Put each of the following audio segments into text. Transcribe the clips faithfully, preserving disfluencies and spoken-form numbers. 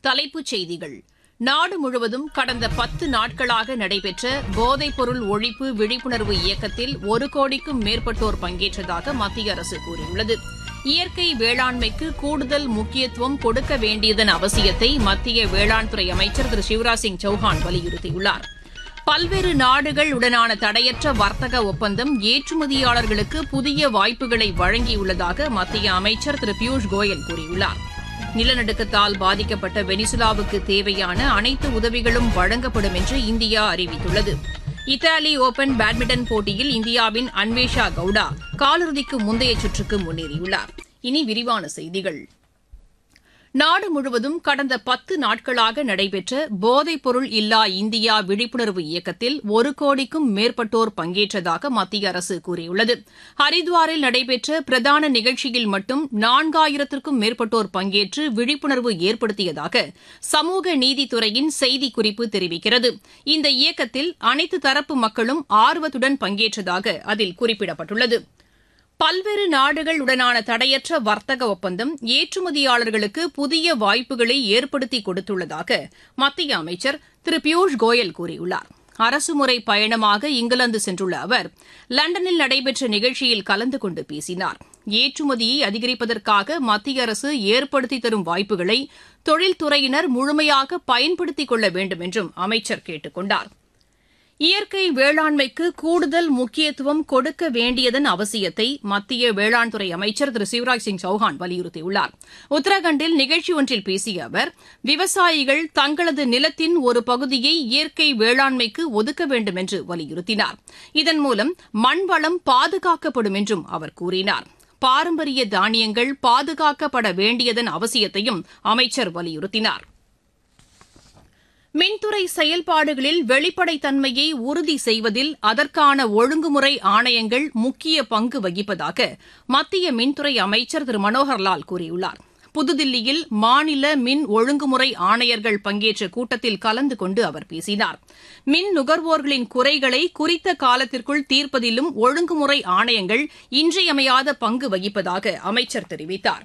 தலைப்புச் செய்திகள். நாடு முழுவதும் கடந்த பத்து நாட்களாக நடைபெற்ற போதைப்பொருள் ஒழிப்பு விழிப்புணர்வு இயக்கத்தில் ஒரு கோடிக்கும் மேற்பட்டோர் பங்கேற்றதாக மத்திய அரசு கூறியுள்ளது. இயற்கை வேளாண்மைக்கு கூடுதல் முக்கியத்துவம் கொடுக்க வேண்டியதன் அவசியத்தை மத்திய வேளாண் துறை அமைச்சர் திரு சிவராஜ் சிங் சௌஹான் வலியுறுத்தியுள்ளார். பல்வேறு நாடுகள் உடனான தடையற்ற வர்த்தக ஒப்பந்தம் ஏற்றுமதியாளர்களுக்கு புதிய வாய்ப்புகளை வழங்கியுள்ளதாக மத்திய அமைச்சர் திரு பியூஷ் கோயல் கூறியுள்ளார். நிலநடுக்கத்தால் பாதிக்கப்பட்ட வெனிசுலாவுக்கு தேவையான அனைத்து உதவிகளும் வழங்கப்படும் என்று இந்தியா அறிவித்துள்ளது. இத்தாலி ஒபன் பேட்மிண்டன் போட்டியில் இந்தியாவின் அன்வேஷா கவுடா காலிறுதிக்கு முந்தைய சுற்றுக்கு முன்னேறியுள்ளார். இனி விரிவான செய்திகள். நாடு முழுவதும் கடந்த பத்து நாட்களாக நடைபெற்ற போதைப்பொருள் இல்லா இந்தியா விழிப்புணர்வு இயக்கத்தில் ஒரு கோடிக்கும் மேற்பட்டோர் பங்கேற்றதாக மத்திய அரசு கூறியுள்ளது. ஹரித்வாரில் நடைபெற்ற பிரதான நிகழ்ச்சியில் மட்டும் நான்காயிரத்திற்கும் மேற்பட்டோர் பங்கேற்று விழிப்புணர்வு ஏற்படுத்தியதாக சமூக நீதித்துறையின் செய்திக்குறிப்பு தெரிவிக்கிறது. இந்த இயக்கத்தில் அனைத்து தரப்பு மக்களும் ஆர்வத்துடன் பங்கேற்றதாக அதில் குறிப்பிடப்பட்டுள்ளது. பல்வேறு நாடுகள் உடனான தடையற்ற வர்த்தக ஒப்பந்தம் ஏற்றுமதியாளர்களுக்கு புதிய வாய்ப்புகளை ஏற்படுத்தி கொடுத்துள்ளதாக மத்திய அமைச்சர் திரு பியூஷ் கோயல் கூறியுள்ளார். அரசுமுறை பயணமாக இங்கிலாந்து சென்றுள்ள அவர் லண்டனில் நடைபெற்ற நிகழ்ச்சியில் கலந்து கொண்டு பேசினார். ஏற்றுமதியை அதிகரிப்பதற்காக மத்திய அரசு ஏற்படுத்தி தரும் வாய்ப்புகளை தொழில்துறையினர் முழுமையாக பயன்படுத்திக் கொள்ள வேண்டும் என்றும் அமைச்சர் கேட்டுக் கொண்டார். இயற்கை வேளாண்மைக்கு கூடுதல் முக்கியத்துவம் கொடுக்க வேண்டியதன் அவசியத்தை மத்திய வேளாண் துறை அமைச்சர் திரு சிவராஜ் சிங் சௌஹான் வலியுறுத்தியுள்ளார். உத்தரகாண்டில் நிகழ்ச்சி ஒன்றில் பேசிய அவர் விவசாயிகள் தங்களது நிலத்தின் ஒரு பகுதியை இயற்கை வேளாண்மைக்கு ஒதுக்க வேண்டும் என்று வலியுறுத்தினார். இதன் மூலம் மண்வளம் பாதுகாக்கப்படும் என்றும் அவர் கூறினார். பாரம்பரிய தானியங்கள் பாதுகாக்கப்பட வேண்டியதன் அவசியத்தையும் அமைச்சர் வலியுறுத்தினார். மின்துறை செயல்பாடுகளில் வெளிப்படைத்தன்மையை உறுதி செய்வதில் அதற்கான ஒழுங்குமுறை ஆணையங்கள் முக்கிய பங்கு வகிப்பதாக மத்திய மின்துறை அமைச்சர் திரு மனோகர்லால் கூறியுள்ளார். புதுதில்லியில் மாநில மின் ஒழுங்குமுறை ஆணையர்கள் பங்கேற்ற கூட்டத்தில் கலந்து கொண்டு அவர் பேசினார். மின் நுகர்வோர்களின் குறைகளை குறித்த காலத்திற்குள் தீர்ப்பதிலும் ஒழுங்குமுறை ஆணையங்கள் இன்றியமையாத பங்கு வகிப்பதாக அமைச்சர் தெரிவித்தார்.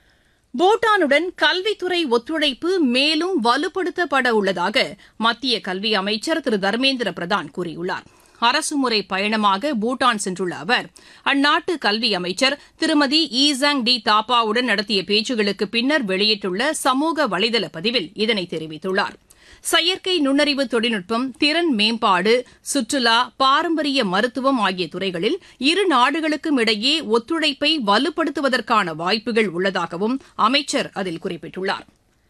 பூட்டானுடன் கல்வித்துறை ஒத்துழைப்பு மேலும் வலுப்படுத்தப்பட உள்ளதாக மத்திய கல்வி அமைச்சர் திரு தர்மேந்திர பிரதான் கூறியுள்ளார். அரசுமுறை பயணமாக பூட்டான் சென்றுள்ள அவர் அந்நாட்டு கல்வி அமைச்சர் திருமதி ஈசாங் டி தாப்பாவுடன் நடத்திய பேச்சுகளுக்கு பின்னர் வெளியிட்டுள்ள சமூக வலைதள பதிவில் இதனை தெரிவித்துள்ளார். செயற்கை நுண்ணறிவு தொழில்நுட்பம், திறன் மேம்பாடு, சுற்றுலா, பாரம்பரிய மருத்துவம் ஆகிய துறைகளில் இரு நாடுகளுக்கும் இடையே ஒத்துழைப்பை வலுப்படுத்துவதற்கான வாய்ப்புகள் உள்ளதாகவும் அமைச்சர் அதில் குறிப்பிட்டுள்ளார்.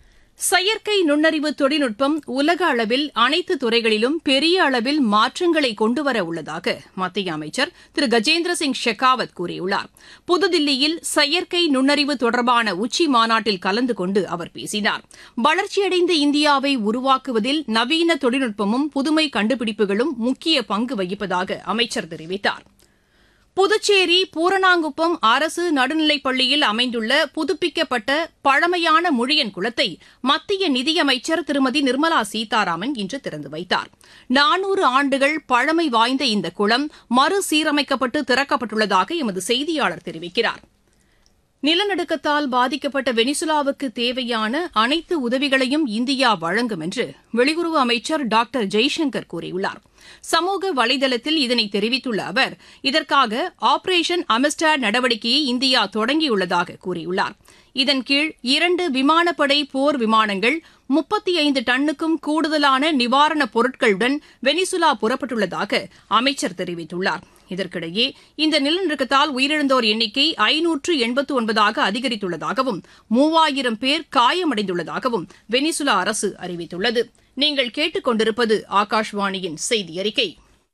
செயற்கை நுண்ணறிவு தொழில்நுட்பம் உலக அளவில் அனைத்து துறைகளிலும் பெரிய அளவில் மாற்றங்களை கொண்டுவர உள்ளதாக மத்திய அமைச்சர் திரு கஜேந்திர சிங் ஷெகாவத் கூறியுள்ளார். புதுதில்லியில் செயற்கை நுண்ணறிவு தொடர்பான உச்சி மாநாட்டில் கலந்து கொண்டு அவர் பேசினார். வளர்ச்சியடைந்த இந்தியாவை உருவாக்குவதில் நவீன தொழில்நுட்பமும் புதுமை கண்டுபிடிப்புகளும் முக்கிய பங்கு வகிப்பதாக அமைச்சர் தெரிவித்தார். புதுச்சேரி பூரணாங்குப்பம் அரசு நடுநிலைப் பள்ளியில் அமைந்துள்ள புதுப்பிக்கப்பட்ட பழமையான முழியன் குளத்தை மத்திய நிதியமைச்சர் திருமதி நிர்மலா சீதாராமன் இன்று திறந்து வைத்தார். நானூறு ஆண்டுகள் பழமை வாய்ந்த இந்த குளம் மறுசீரமைக்கப்பட்டு திறக்கப்பட்டுள்ளதாக எமது செய்தியாளர் தெரிவிக்கிறார். நிலநடுக்கத்தால் பாதிக்கப்பட்ட வெனிசுலாவுக்கு தேவையான அனைத்து உதவிகளையும் இந்தியா வழங்கும் என்று வெளியுறவு அமைச்சர் டாக்டர் ஜெய்சங்கர் கூறியுள்ளார். சமூக வலைதளத்தில் இதனை தெரிவித்துள்ள அவர் இதற்காக ஆபரேஷன் அமிஸ்டாட் நடவடிக்கையை இந்தியா தொடங்கியுள்ளதாக கூறியுள்ளார். இதன் கீழ் இரண்டு விமானப்படை போர் விமானங்கள் முப்பத்தி ஐந்து டன்னுக்கும் கூடுதலான நிவாரணப் பொருட்களுடன் வெனிசுலா புறப்பட்டுள்ளதாக அமைச்சர் தெரிவித்துள்ளார். இதற்கிடையே இந்த நிலநடுக்கத்தால் உயிரிழந்தோர் எண்ணிக்கை ஐநூற்று எண்பத்து ஒன்பதாக அதிகரித்துள்ளதாகவும் மூவாயிரம் பேர் காயமடைந்துள்ளதாகவும் வெனிசுலா அரசு அறிவித்துள்ளது. நீங்கள் கேட்டுக் கொண்டிருப்பது ஆகாஷ்வாணியின் செய்தி அறிக்கை.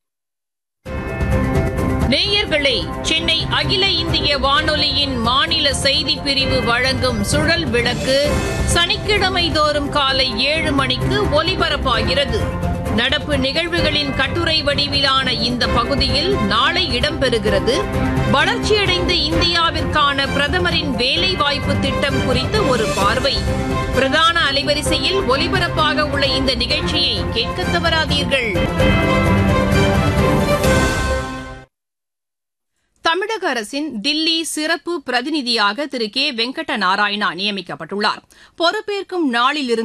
நேயர்களே, சென்னை அகில இந்திய வானொலியின் மாநில செய்திப் பிரிவு வழங்கும் சுழல் விளக்கு சனிக்கிழமை தோறும் காலை ஏழு மணிக்கு ஒலிபரப்பாகிறது. நடப்பு நிகழ்வுகளின் கட்டுரை வடிவிலான இந்த பகுதியில் நாளை இடம்பெறுகிறது. வளர்ச்சியடைந்த இந்தியாவிற்கான பிரதமரின் வேலைவாய்ப்பு திட்டம் குறித்து ஒரு பார்வை. பிரதான அலைவரிசையில் ஒலிபரப்பாக உள்ள இந்த நிகழ்ச்சியை கேட்க தவறாதீர்கள். தமிழக அரசின் தில்லி சிறப்பு பிரதிநிதியாக திரு கே வெங்கட நாராயணா நியமிக்கப்பட்டுள்ளார். பொறுப்பேற்கும் நாளிலிருந்து